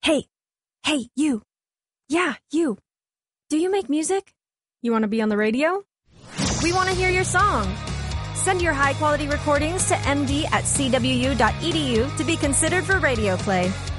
Hey, you. Yeah, you. Do you make music? You want to be on the radio? We want to hear your song. Send your high-quality recordings to md@cwu.edu to be considered for radio play.